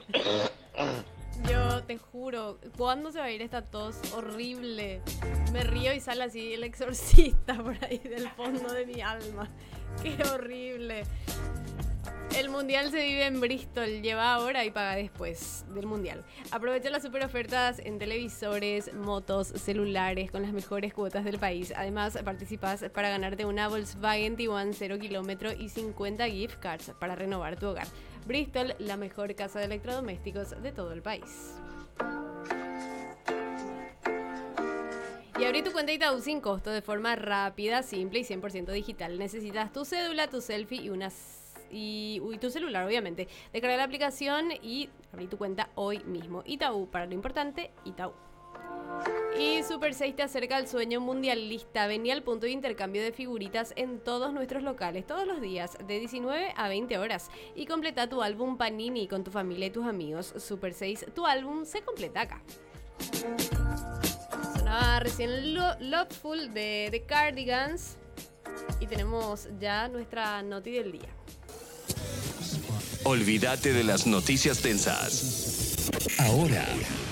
Yo te juro, ¿cuándo se va a ir esta tos horrible? Me río y sale así el exorcista por ahí del fondo de mi alma. ¡Qué horrible! El mundial se vive en Bristol, lleva ahora y paga después del mundial. Aprovecha las super ofertas en televisores, motos, celulares con las mejores cuotas del país. Además, participas para ganarte una Volkswagen Tiguan 0 kilómetro y 50 gift cards para renovar tu hogar. Bristol, la mejor casa de electrodomésticos de todo el país. Y abrí tu cuenta Itaú sin costo de forma rápida, simple y 100% digital. Necesitas tu cédula, tu selfie y tu celular, obviamente. Descarga la aplicación y abrí tu cuenta hoy mismo. Itaú, para lo importante, Itaú. Y Super 6 te acerca al sueño mundialista. Vení al punto de intercambio de figuritas en todos nuestros locales, todos los días, de 19 a 20 horas. Y completa tu álbum Panini con tu familia y tus amigos. Super 6, tu álbum se completa acá. Sonaba recién Loveful de The Cardigans. Y tenemos ya nuestra noti del día. Olvídate de las noticias tensas. Ahora